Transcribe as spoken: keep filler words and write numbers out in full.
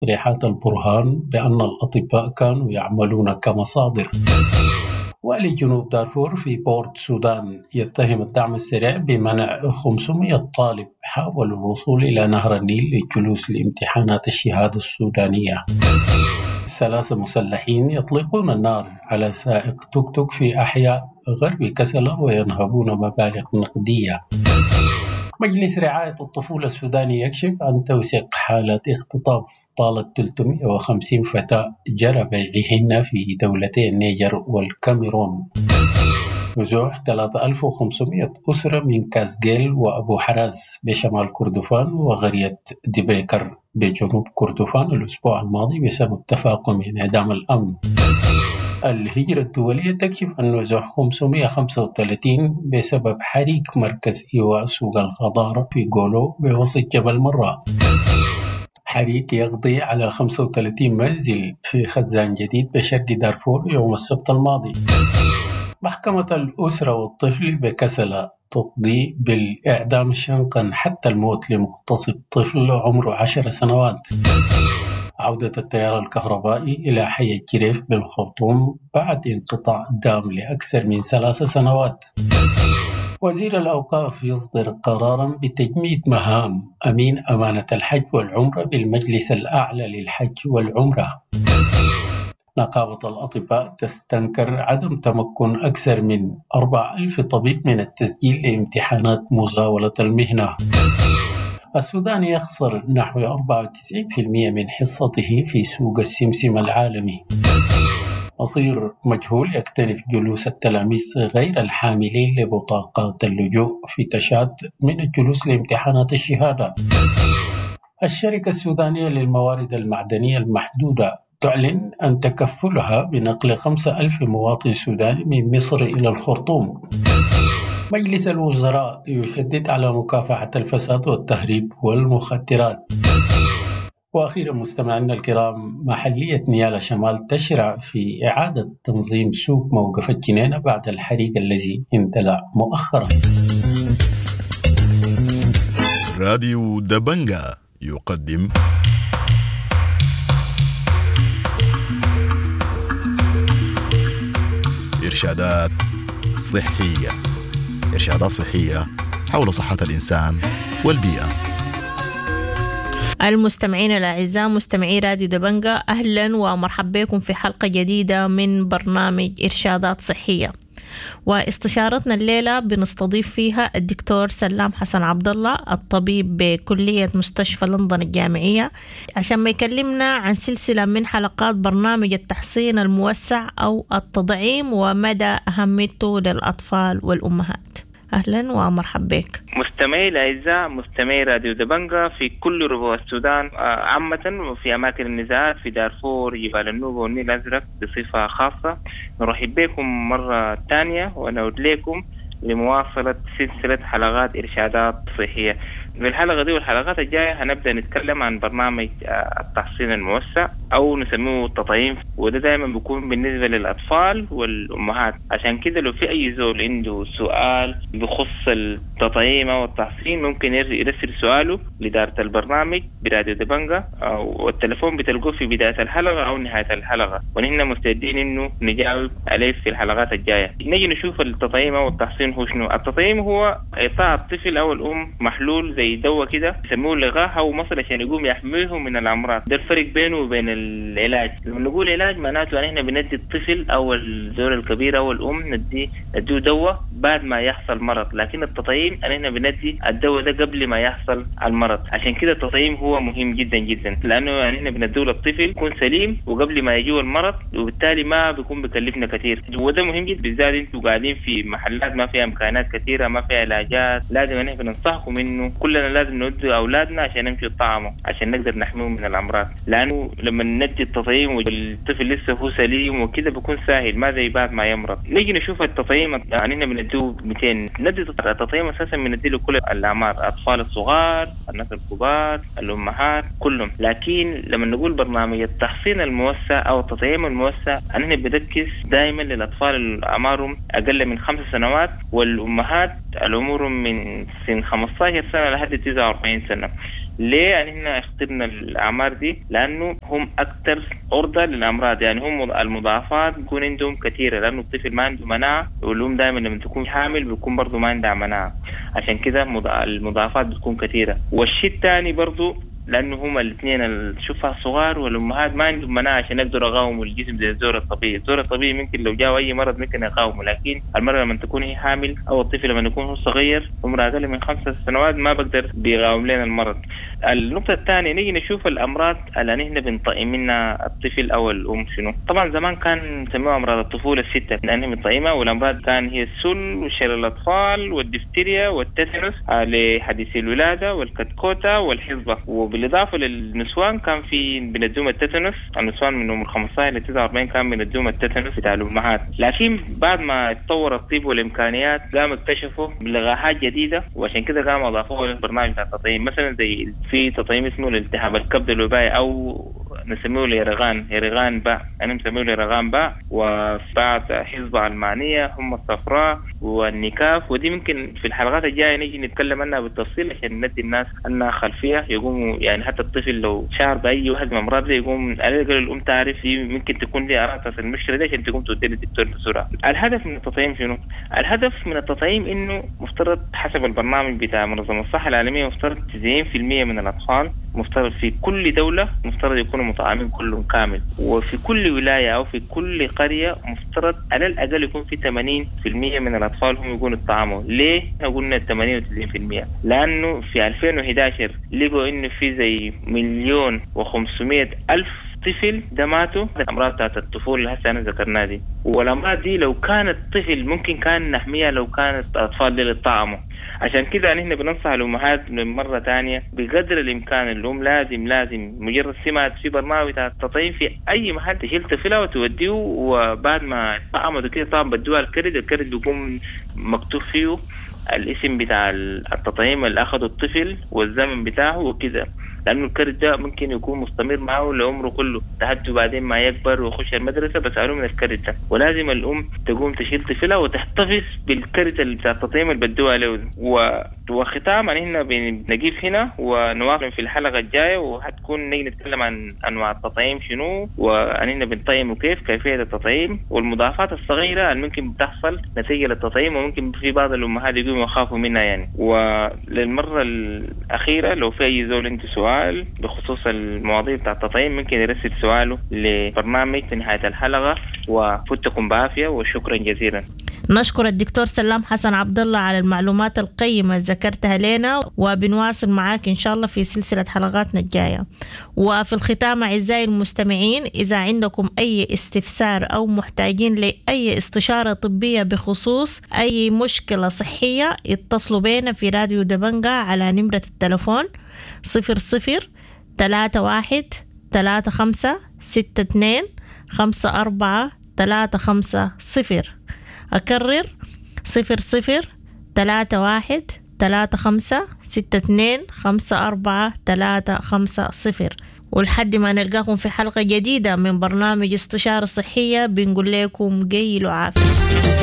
تصريحات البرهان بأن الأطباء كانوا يعملون كمصادر. والي جنوب دارفور في بورت السودان يتهم الدعم السريع بمنع خمسمائة طالب حاولوا الوصول إلى نهر النيل للجلوس لامتحانات الشهادة السودانية. ثلاثة مسلحين يطلقون النار على سائق توك توك في أحياء غرب كسلة وينهبون مبالغ نقدية. مجلس رعاية الطفولة السوداني يكشف عن توثيق حالات اختطاف طالت ثلاثمائة وخمسين فتاة جرى بيعهن في دولتي النيجر والكاميرون. نزوح ثلاثة آلاف وخمسمائة أسرة من كاسجيل وأبو حراز بشمال كردفان وغرية ديبيكر بجنوب كردفان الأسبوع الماضي بسبب تفاقم انعدام الأمن. الهجرة الدولية تكشف عن نزوح خمسمائة وخمسة وثلاثين بسبب حريق مركز إيواء سوق الخضار في غولو بوسط جبل مرة. حريق يقضي على خمسة وثلاثين منزل في خزان جديد بشرق دارفور يوم السبت الماضي. محكمة الأسرة والطفل بكسلة تقضي بالإعدام شنقا حتى الموت لمغتصب طفل عمره عشر سنوات. عودة التيار الكهربائي إلى حي الجريف بالخرطوم بعد انقطاع الدعم لأكثر من ثلاث سنوات. وزير الأوقاف يصدر قراراً بتجميد مهام أمين أمانة الحج والعمرة بالمجلس الأعلى للحج والعمرة. نقابة الأطباء تستنكر عدم تمكن أكثر من أربعة آلاف طبيب من التسجيل لامتحانات مزاولة المهنة. السودان يخسر نحو أربعة وتسعين بالمئة من حصته في سوق السمسم العالمي. مصير مجهول يكتنف جلوس التلاميذ غير الحاملين لبطاقات اللجوء في تشاد من الجلوس لامتحانات الشهادة. الشركة السودانية للموارد المعدنية المحدودة تعلن عن تكفلها بنقل خمسة آلاف مواطن سوداني من مصر إلى الخرطوم. مجلس الوزراء يشدد على مكافحة الفساد والتهريب والمخدرات. وأخيرا مستمعينا الكرام، محلية نيالا شمال تشرع في إعادة تنظيم سوق موقف الجنينة بعد الحريق الذي اندلع مؤخرا. راديو دبنجا يقدم إرشادات صحية إرشادات صحية حول صحة الإنسان والبيئة. المستمعين الأعزاء مستمعي راديو دبنجا، أهلا ومرحبا بكم في حلقة جديدة من برنامج إرشادات صحية. واستشارتنا الليلة بنستضيف فيها الدكتور سلام حسن عبد الله، الطبيب بكلية مستشفى لندن الجامعية، عشان ما يكلمنا عن سلسلة من حلقات برنامج التحصين الموسع أو التضعيم ومدى أهميته للأطفال والأمهات. أهلا ومرحبا بك مستمعي الأعزاء، مستمعي راديو دبنجا في كل ربوع السودان عامة وفي أماكن النزاعات في دارفور، جبال النوبة والنيل الأزرق بصفة خاصة. نرحب بكم مرة ثانية ونعود لكم لمواصلة سلسلة حلقات إرشادات صحية. في الحلقة دي والحلقات الجاية هنبدأ نتكلم عن برنامج التحصين الموسع أو نسميه التطعيم، وده دائما بيكون بالنسبة للأطفال والأمهات. عشان كده لو في أي زول عنده سؤال بخص التطعيم أو التحصين ممكن يرسل سؤاله لإدارة البرنامج براديو دبنجا، والتلفون بتلقوه في بداية الحلقة أو نهاية الحلقة، ونحن مستعدين إنه نجاوب عليه في الحلقات الجاية. نجي نشوف التطعيم أو التحصين هو شنو. التطعيم هو إعطاء الطفل أو الأم محلول زي دواء كده يسموه لغاها أو مصل عشان يقوم يحميه من الأمراض. ده الفرق بينه وبين العلاج. لما نقول علاج معناته أن احنا بندي الطفل أو الزول الكبير أو الأم ندي نديه دواء بعد ما يحصل مرض، لكن التطعيم أن احنا بندي الدواء ده قبل ما يحصل المرض. عشان كده التطعيم هو مهم جدا جدا، لأنه أن احنا بنديه للطفل يكون سليم وقبل ما يجيه المرض، وبالتالي ما بيكون بكلفنا كثير. وده مهم جدا بالذات انتوا قاعدين في محلات ما فيها إمكانات كثيرة، ما فيها علاجات. لازم ان احنا ننصحكم إنه كلنا لازم ندي أولادنا عشان نمشي الطعام عشان نقدر نحميهم من الأمراض، لأنه لما ندي التطعيم والطفل لسه هو سليم وكده بيكون سهل، ما زي بعد ما يمرض. نيجي نشوف التطعيم، يعني احنا بنديه مئتين. ندي التطعيم أساسا بندي له كل الأعمار، الأطفال الصغار، الناس الكبار، الأمهات، كلهم. لكن لما نقول برنامج التحصين الموسع أو التطعيم الموسع احنا بنركز دائما للأطفال اللي أعمارهم أقل من خمس سنوات، والأمهات الأمور من سن خمسة عشر سنة لحد تسعة وأربعين سنة. ليه يعني هنا اخترنا الأعمار دي؟ لأنه هم أكثر عرضة للأمراض، يعني هم المضاعفات بيكون عندهم كثيرة، لأنه الطفل ما عنده مناعة، والأم دائما لما تكون حامل بيكون برضو ما عندها مناعة، عشان كده المضاعفات بتكون كثيرة. والشيء الثاني برضو لأنه هما الاثنين الشفاء صغار والأمهات ما عندهم مناعة عشان يقدروا يقاوموا الجسم زي الزور الطبيعي. الزور الطبيعي ممكن لو جاء أي مرض ممكن يقاومه، لكن المرة لما تكون هي حامل أو الطفل لما يكون هو صغير عمره أقل من خمسة سنوات ما بقدر بيقاوم لنا المرض. النقطة الثانية نيجي نشوف الأمراض اللي نحن بنطعم منها الطفل أو الأم شنو. طبعا زمان كان نسميها أمراض الطفولة الستة لأنها بنطعمها، والأمراض كان هي السل وشلل الأطفال والدفتيريا والتيتانوس لحديث الولادة والكتكوتة والحصبة. وبالإضافة للنسوان كان في بندوم التيتانوس، النسوان من عمر خمسة عشر إلى تسعة وأربعين كان بندوم التيتانوس بتاع الأمهات. لكن بعد ما تطور الطب والإمكانيات قاموا اكتشفوا لقاحات جديدة، وعشان كده قاموا أضافوه للبرنامج بتاع التطعيم. مثلا زي في تطعيم اسمه الالتهاب الكبد الوبائي أو نسميه ليرغان يرغان باء، أنا مسميه ليرغان باء، وبعد حصبة علمانية هم الصفراء والنكاف. ودي ممكن في الحلقات الجاية نيجي نتكلم عنها بالتفصيل عشان ندي الناس أنها خلفية يقوموا، يعني حتى الطفل لو شعر بأي واحد من أمراض دي يقوم على الأقل الأم تعرف دي ممكن تكون لي أعراض المشكلة دي عشان تقوم تودي للدكتور بسرعة. الهدف من التطعيم شنو؟ الهدف من التطعيم إنه مفترض حسب البرنامج بتاع منظمة الصحة العالمية مفترض تسعين بالمئة من الأطفال مفترض في كل دولة مفترض يكونوا مطعمين كلهم كامل، وفي كل ولاية أو في كل قرية مفترض على الأقل يكون في ثمانين بالمئة من الأطفال هم يكونوا يطعموا. ليه قلنا ثمانين وتسعين بالمئة؟ لأنه في ألفين وإحدى عشر لقوا إنه في زي مليون وخمسمائة ألف طفل ده ماتوا الأمراض بتاعت الطفولة اللي هسه أنا ذكرناها دي. والأمراض دي لو كانت طفل ممكن كان نحميها لو كانت أطفال دي للطعام. عشان كده نحن بننصح الأمهات مرة تانية بقدر الإمكان الأم لازم لازم مجرد سمعت في برنامج بتاع التطعيم في أي محل تشيل طفلها وتوديه، وبعد ما طعمته كده طبعا بدوها الكرد، الكرد بيكون مكتوب فيه الاسم بتاع التطعيم اللي أخذه الطفل والزمن بتاعه وكذا، لأنه الكرد ده ممكن يكون مستمر معه لعمره كله لحد بعدين ما يكبر ويخش المدرسة بس عليه من الكرد ده. ولازم الأم تقوم تشيل طفلها وتحتفظ بالكرد اللي بتاع التطعيم اللي بدوه عليه. وختاما هنا بنجيب هنا ونواصل في الحلقة الجاية، وهتكون نيجي نتكلم عن أنواع التطعيم شنو، وأننا بنطعم وكيف كيفية التطعيم والمضاعفات الصغيرة اللي ممكن بتحصل نتيجة للتطعيم، وممكن في بعض الأمهات يقوموا يخافوا منها يعني. وللمرة الأخيرة لو في أي زول عنده سؤال بخصوص المواضيع بتاع التطعيم ممكن يرسل سؤاله لبرنامج في نهاية الحلقة، وفتكم بعافية وشكرا جزيلا. نشكر الدكتور سلام حسن عبد الله على المعلومات القيمة ذكرتها لنا، وبنواصل معاك إن شاء الله في سلسلة حلقاتنا الجاية. وفي الختام أعزائي المستمعين، إذا عندكم أي استفسار أو محتاجين لأي استشارة طبية بخصوص أي مشكلة صحية اتصلوا بينا في راديو دبنجة على نمرة التلفون صفر صفر ثلاثة واحد ثلاثة خمسة ستة اثنين خمسة أربعة ثلاثة خمسة صفر. أكرر صفر صفر ثلاثة واحد ثلاثة خمسة ستة اثنين خمسة أربعة ثلاثة خمسة صفر. ولحد ما نلقاكم في حلقة جديدة من برنامج استشارة صحية بنقول لكم جيلوا عافية.